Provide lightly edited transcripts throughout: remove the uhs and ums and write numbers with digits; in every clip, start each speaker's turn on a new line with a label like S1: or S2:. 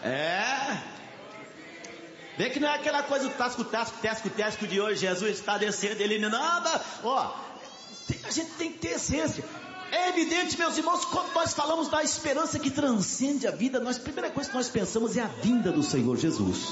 S1: É. Vê que não é aquela coisa do tasco de hoje. Jesus está descendo, ele nada. Ó, a gente tem que ter essência. É evidente, meus irmãos, quando nós falamos da esperança que transcende a vida, a primeira coisa que nós pensamos é a vinda do Senhor Jesus.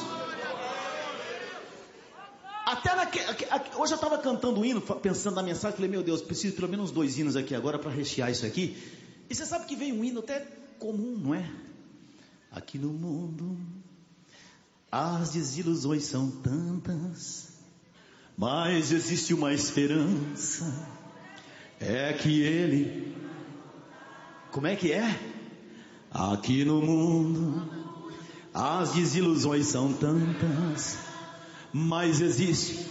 S1: Até hoje eu estava cantando um hino, pensando na mensagem, falei, meu Deus, preciso pelo menos 2 hinos aqui agora para rechear isso aqui. E você sabe que veio um hino até comum, não é? Aqui no mundo as desilusões são tantas, mas existe uma esperança, é que Ele... Como é que é? Aqui no mundo as desilusões são tantas, mas existe...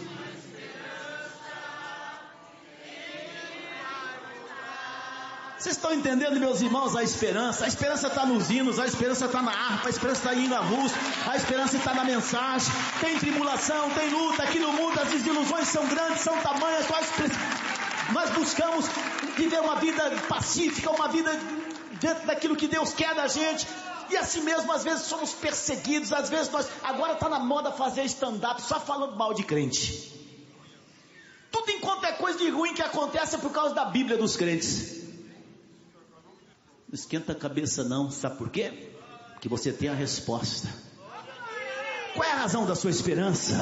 S1: Vocês estão entendendo, meus irmãos, a esperança? A esperança está nos hinos, a esperança está na harpa, a esperança está indo à música, a esperança está na mensagem. Tem tribulação, tem luta. Aqui no mundo as desilusões são grandes, são tamanhas. Nós buscamos viver uma vida pacífica, uma vida dentro daquilo que Deus quer da gente. E assim mesmo, às vezes somos perseguidos, às vezes agora está na moda fazer stand-up só falando mal de crente. Tudo enquanto é coisa de ruim que acontece é por causa da Bíblia dos crentes. Não esquenta a cabeça não, sabe por quê? Porque você tem a resposta. Qual é a razão da sua esperança?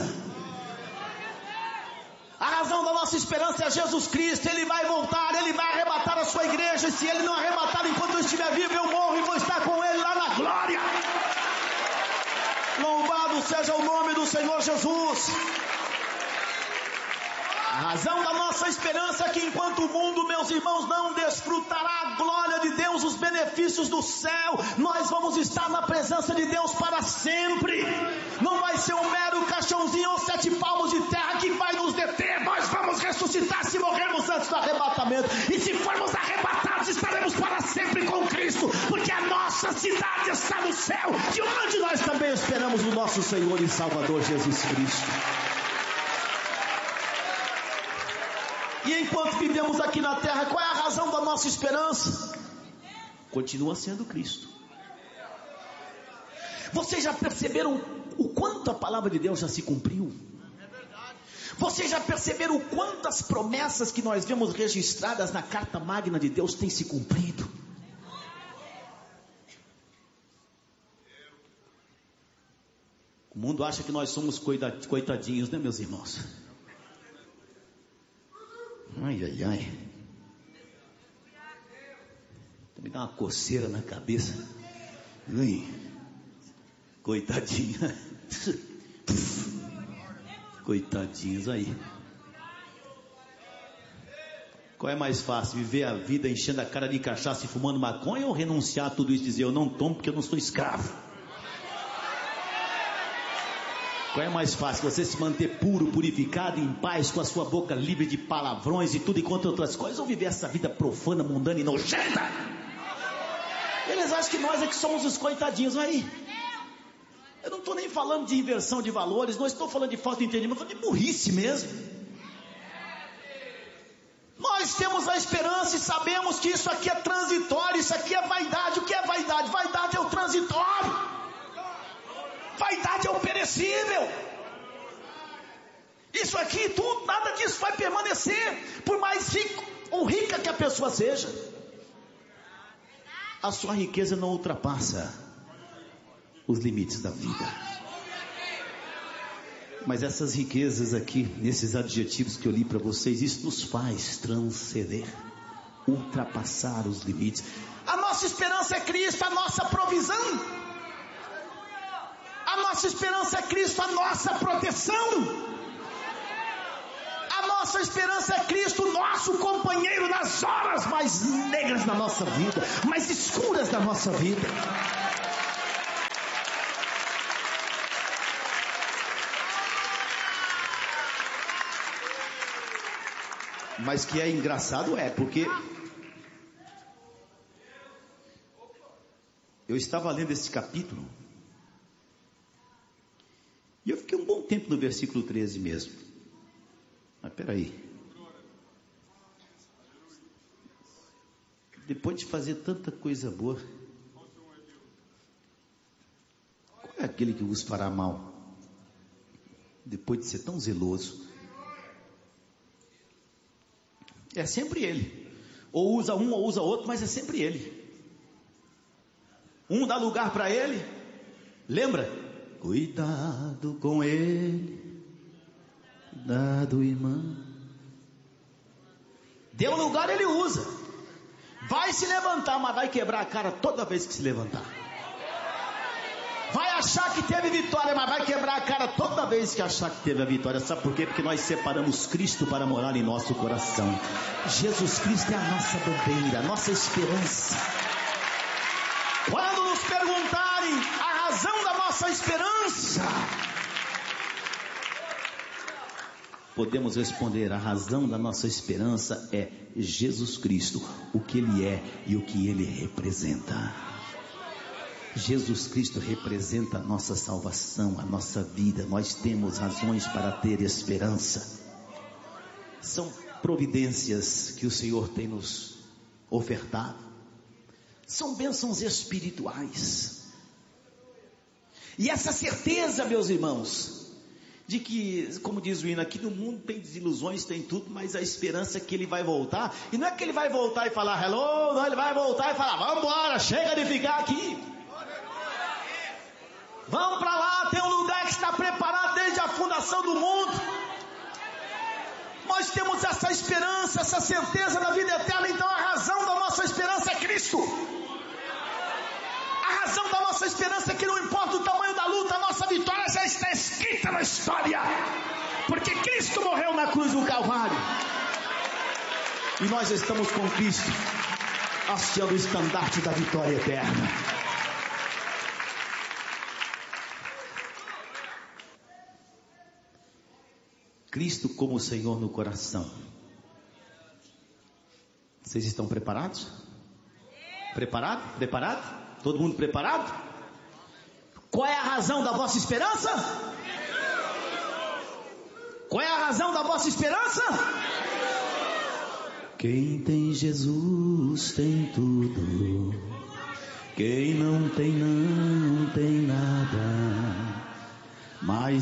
S1: A razão da nossa esperança é Jesus Cristo. Ele vai voltar, Ele vai arrebatar a sua igreja. E se Ele não arrebatar enquanto eu estiver vivo, eu morro e vou estar com Ele lá na glória. Louvado seja o nome do Senhor Jesus. A razão da nossa esperança é que enquanto o mundo, meus irmãos, não desfrutará a glória de Deus, os benefícios do céu, nós vamos estar na presença de Deus para sempre. Não vai ser um mero caixãozinho ou 7 palmos de terra que vai nos deter. Nós vamos ressuscitar se morrermos antes do arrebatamento. E se formos arrebatados, estaremos para sempre com Cristo, porque a nossa cidade está no céu, de onde nós também esperamos o nosso Senhor e Salvador Jesus Cristo. E enquanto vivemos aqui na terra, qual é a razão da nossa esperança? Continua sendo Cristo. Vocês já perceberam o quanto a palavra de Deus já se cumpriu? Vocês já perceberam o quanto as promessas que nós vemos registradas na carta magna de Deus têm se cumprido? O mundo acha que nós somos coitadinhos, né, meus irmãos? Ai, ai, ai. Me dá uma coceira na cabeça. Ai, coitadinha. Coitadinhos aí. Qual é mais fácil? Viver a vida enchendo a cara de cachaça e fumando maconha, ou renunciar a tudo isso e dizer eu não tomo porque eu não sou escravo? Qual é mais fácil? Você se manter puro, purificado, em paz, com a sua boca livre de palavrões e tudo enquanto outras coisas, ou viver essa vida profana, mundana e nojenta? Eles acham que nós é que somos os coitadinhos aí. Eu não estou nem falando de inversão de valores, não estou falando de falta de entendimento, estou falando de burrice mesmo. Nós temos a esperança e sabemos que isso aqui é transitório, isso aqui é vaidade. O que é vaidade? Vaidade é o transitório. Vaidade é o perecível. Isso aqui, tudo, nada disso vai permanecer. Por mais rico ou rica que a pessoa seja, a sua riqueza não ultrapassa os limites da vida. Mas essas riquezas aqui, nesses adjetivos que eu li para vocês, isso nos faz transcender, ultrapassar os limites. A nossa esperança é Cristo, a nossa provisão. A nossa esperança é Cristo, a nossa proteção. A nossa esperança é Cristo, nosso companheiro nas horas mais negras da nossa vida, mais escuras da nossa vida. Mas que é engraçado porque eu estava lendo esse capítulo e eu fiquei um bom tempo no versículo 13 mesmo. Mas peraí, depois de fazer tanta coisa boa, é aquele que vos fará mal, depois de ser tão zeloso? É sempre ele. Ou usa um ou usa outro, mas é sempre ele. Um dá lugar para ele. Lembra? Cuidado com ele, cuidado, irmão. Deu lugar, ele usa. Vai se levantar, mas vai quebrar a cara toda vez que se levantar. Vai achar que teve vitória, mas vai quebrar a cara toda vez que achar que teve a vitória. Sabe por quê? Porque nós separamos Cristo para morar em nosso coração. Jesus Cristo é a nossa bandeira, a nossa esperança. Quando nos perguntarem a razão da nossa esperança, podemos responder: a razão da nossa esperança é Jesus Cristo, o que Ele é e o que Ele representa. Jesus Cristo representa a nossa salvação, a nossa vida. Nós temos razões para ter esperança. São providências que o Senhor tem nos ofertado. São bênçãos espirituais. E essa certeza, meus irmãos, de que, como diz o hino, aqui no mundo tem desilusões, tem tudo, mas a esperança é que Ele vai voltar. E não é que Ele vai voltar e falar hello, não, Ele vai voltar e falar: vamos embora, chega de ficar aqui. Vamos para lá, tem um lugar que está preparado desde a fundação do mundo. Nós temos essa esperança, essa certeza da vida eterna. Então a razão da nossa esperança é Cristo. A razão da nossa esperança é que não importa o tamanho da luta, a nossa vitória já está escrita na história, porque Cristo morreu na cruz do Calvário, e nós estamos com Cristo hasteando o estandarte da vitória eterna. Cristo como Senhor no coração. Vocês estão preparados? Preparado? Preparado? Todo mundo preparado? Qual é a razão da vossa esperança? Qual é a razão da vossa esperança? Quem tem Jesus tem tudo. Quem não tem, não tem nada. Mas